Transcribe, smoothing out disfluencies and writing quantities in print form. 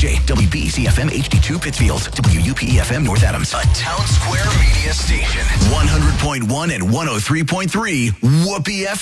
KCAJ, WBCFM HD2 Pittsfield, WUPEFM North Adams. A Town Square media station. 100.1 and 103.3 Whoopee FM.